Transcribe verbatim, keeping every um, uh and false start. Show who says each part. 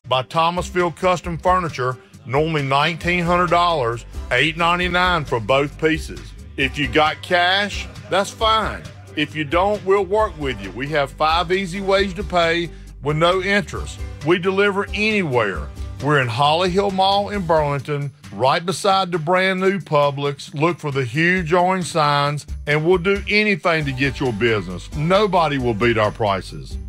Speaker 1: by Thomasville Custom Furniture, normally nineteen hundred dollars, eight ninety-nine for both pieces. If you got cash, that's fine. If you don't, we'll work with you. We have five easy ways to pay with no interest. We deliver anywhere. We're in Holly Hill Mall in Burlington, right beside the brand new Publix. Look for the huge orange signs, and we'll do anything to get your business. Nobody will beat our prices.